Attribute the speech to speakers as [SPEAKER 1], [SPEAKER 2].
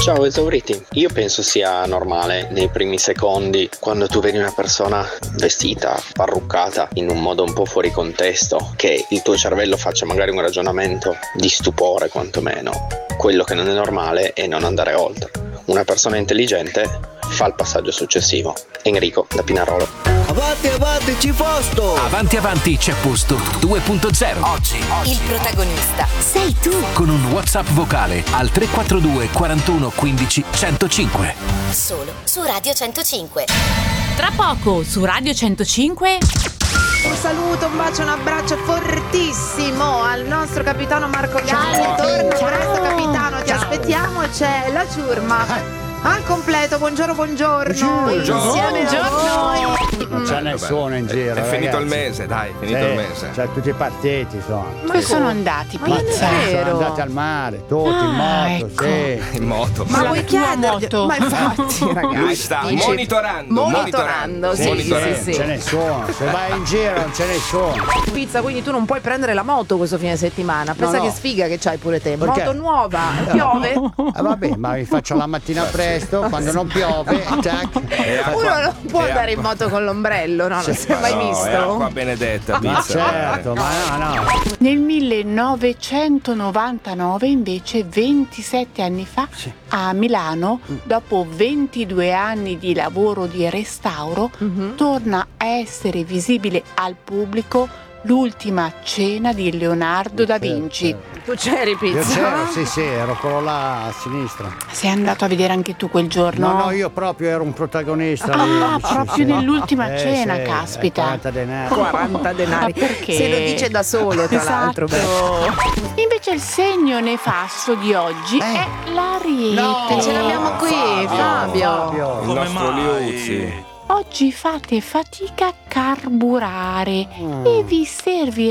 [SPEAKER 1] Ciao esauriti, io penso sia normale nei primi secondi quando tu vedi una persona vestita, parruccata in un modo un po' fuori contesto, che il tuo cervello faccia magari un ragionamento di stupore quantomeno. Quello che non è normale è non andare oltre. Una persona intelligente fa il passaggio successivo. Enrico da Pinarolo.
[SPEAKER 2] Avanti, avanti, c'è posto!
[SPEAKER 3] Avanti, avanti, c'è posto 2.0. Oggi
[SPEAKER 4] il protagonista sei tu.
[SPEAKER 3] Con un WhatsApp vocale al 342 41 15 105.
[SPEAKER 4] Solo su Radio 105.
[SPEAKER 5] Tra poco su Radio 105.
[SPEAKER 6] Un saluto, un bacio, un abbraccio fortissimo al nostro capitano Marco Galli. Torna presto, capitano, ti aspettiamo. C'è la ciurma al completo. Buongiorno. Insieme a noi.
[SPEAKER 7] Non c'è nessuno in giro.
[SPEAKER 8] È finito il
[SPEAKER 7] ragazzi.
[SPEAKER 8] mese, dai, finito il mese.
[SPEAKER 7] Cioè, tutti partiti sono.
[SPEAKER 6] Ma
[SPEAKER 5] sono andati,
[SPEAKER 6] Ma non è
[SPEAKER 5] pizza?
[SPEAKER 6] vero.
[SPEAKER 7] Sono andati al mare, tutti in moto,
[SPEAKER 5] ecco.
[SPEAKER 7] sì.
[SPEAKER 8] In moto.
[SPEAKER 6] Ma
[SPEAKER 5] La
[SPEAKER 6] vuoi
[SPEAKER 5] tua
[SPEAKER 6] chiedergli?
[SPEAKER 5] moto.
[SPEAKER 6] Ma infatti, ragazzi.
[SPEAKER 8] Lui sta
[SPEAKER 6] dici-
[SPEAKER 8] monitorando.
[SPEAKER 6] sì,
[SPEAKER 7] Non
[SPEAKER 6] sì.
[SPEAKER 7] c'è nessuno. Se vai in giro non c'è nessuno.
[SPEAKER 6] Pizza, quindi tu non puoi prendere la moto questo fine settimana. Pensa
[SPEAKER 7] No.
[SPEAKER 6] che sfiga che c'hai pure te.
[SPEAKER 7] Perché?
[SPEAKER 6] Moto nuova, piove.
[SPEAKER 7] Vabbè, ma vi faccio la mattina presto, quando non piove, tac.
[SPEAKER 6] Uno non può andare in moto con l'ombrello, no? Non si è mai
[SPEAKER 8] No,
[SPEAKER 6] visto.
[SPEAKER 8] è acqua benedetta,
[SPEAKER 7] Ma
[SPEAKER 8] pizza.
[SPEAKER 7] certo, ma no.
[SPEAKER 9] Nel 1999, invece, 27 anni fa, a Milano, dopo 22 anni di lavoro di restauro, torna a essere visibile al pubblico l'ultima cena di Leonardo da Vinci.
[SPEAKER 6] Tu c'eri,
[SPEAKER 7] Io
[SPEAKER 6] Pizza?
[SPEAKER 7] c'ero, sì, ero quello là a sinistra.
[SPEAKER 9] Sei andato a vedere anche tu quel giorno?
[SPEAKER 7] No, io proprio ero un protagonista.
[SPEAKER 9] Ah,
[SPEAKER 7] lì,
[SPEAKER 9] proprio nell'ultima cena,
[SPEAKER 7] sì,
[SPEAKER 9] caspita.
[SPEAKER 7] 40 denari.
[SPEAKER 6] 40 denari.
[SPEAKER 9] Ma perché?
[SPEAKER 6] Se lo dice da solo, tra l'altro.
[SPEAKER 9] Invece il segno nefasto di oggi è l'Ariete.
[SPEAKER 6] Ce l'abbiamo qui, Fabio.
[SPEAKER 8] Il nostro Liuzzi.
[SPEAKER 9] Oggi fate fatica a carburare e vi servirà